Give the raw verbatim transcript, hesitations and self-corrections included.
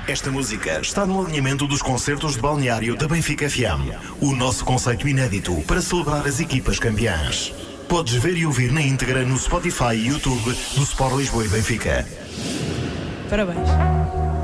Esta música está no alinhamento dos concertos de balneário da Benfica F M. O nosso conceito inédito para celebrar as equipas campeãs. Podes ver e ouvir na íntegra no Spotify e YouTube do Sport Lisboa e Benfica. Parabéns.